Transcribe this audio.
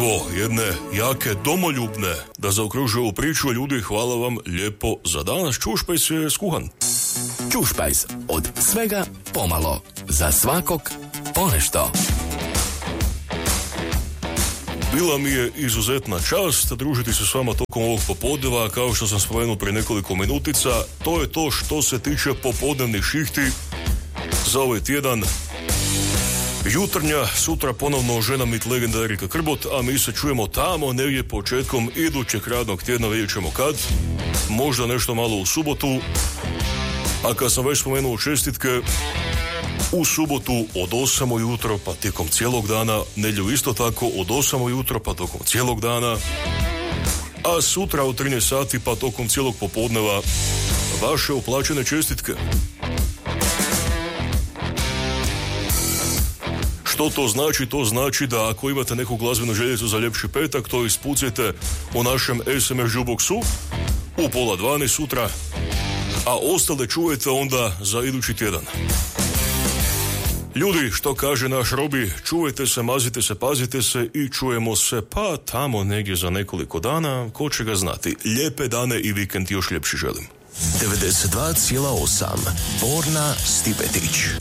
Evo, jedne jake domoljubne, da zaokružuju ovu priču, ljudi, hvala vam lijepo za danas. Čušpajs je skuhan. Čušpajs, od svega pomalo, za svakog ponešto. Bila mi je izuzetna čast družiti se s vama tokom ovog popodneva. Kao što sam spomenuo prije nekoliko minutica, to je to što se tiče popodnevnih šihti za ovaj tjedan. Jutrnja, sutra ponovno žena mit legenda Erika Krbot, a mi se čujemo tamo negdje početkom idućeg radnog tjedna, vidjet ćemo kad, možda nešto malo u subotu, a kad sam već spomenuo čestitke, u subotu od 8 ujutro pa tijekom cijelog dana, nedjelju isto tako od 8 ujutro pa tokom cijelog dana, a sutra od 13 sati pa tokom cijelog popodneva vaše uplaćene čestitke. Što to znači? To znači da ako imate neku glazbenu željezu za ljepši petak, to ispucajte u našem SMS jukeboxu u 11:30 sutra, a ostale čujete onda za idući tjedan. Ljudi, što kaže naš Robi, čuvajte se, mazite se, pazite se i čujemo se pa tamo negdje za nekoliko dana, ko će ga znati. Lijepe dane i vikend još ljepši želim. 92,8 Borna Stipetić.